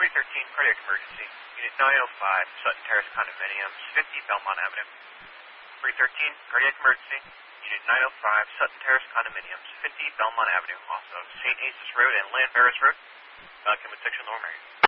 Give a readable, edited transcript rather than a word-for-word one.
313, cardiac emergency. Unit 905, Sutton Terrace Condominiums, 50 Belmont Avenue. 313, cardiac emergency. Unit 905, Sutton Terrace Condominiums, 50 Belmont Avenue, also St. Asaph's Road and Lanveris Road. Document section normal.